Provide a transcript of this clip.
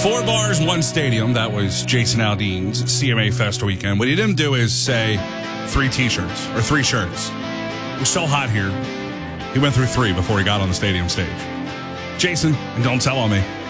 4 bars, 1 stadium. That was Jason Aldean's CMA Fest weekend. What he didn't do is say 3 T-shirts or 3 shirts. It was so hot here. He went through 3 before he got on the stadium stage. Jason, and don't tell on me.